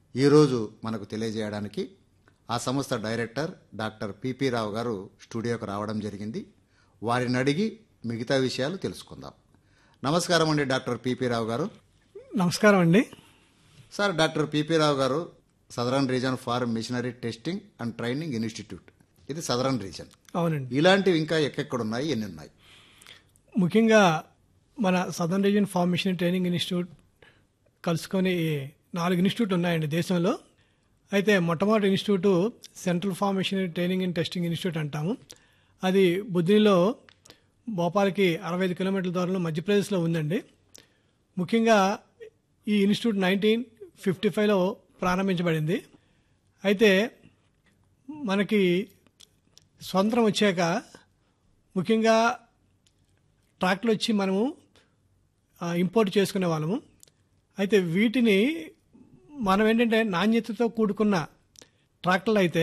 ఈరోజు మనకు తెలియజేయడానికి ఆ సంస్థ డైరెక్టర్ డాక్టర్ పిపి రావు గారు స్టూడియోకి రావడం జరిగింది. వారిని అడిగి మిగతా విషయాలు తెలుసుకుందాం. నమస్కారం అండి డాక్టర్ పిపి రావు గారు. నమస్కారం అండి. సార్, డాక్టర్ పిపి రావు గారు southern reason far machinery testing and training institute, ఇది సదరన్ రీజన్. అవునండి. ఇలాంటివి ఇంకా ఎక్కడున్నాయి, ఎన్ని ఉన్నాయి? ముఖ్యంగా మన southern reason far machinery training institute కలుసుకొని 4 ఇన్స్టిట్యూట్ ఉన్నాయండి దేశంలో. అయితే మొట్టమొదటి institute central far machinery training and testing institute అంటాము. అది బుద్ధిలో భోపాల్కి 65 కిలోమీటర్ల దూరంలో మధ్యప్రదేశ్లో ఉందండి. ముఖ్యంగా ఈ ఇన్స్టిట్యూట్ 1955లో ప్రారంభించబడింది. అయితే మనకి స్వతంత్రం వచ్చాక ముఖ్యంగా ట్రాక్టర్లు వచ్చి మనము ఇంపోర్ట్ చేసుకునే వాళ్ళము. అయితే వీటిని మనం ఏంటంటే నాణ్యతతో కూడుకున్న ట్రాక్టర్లు అయితే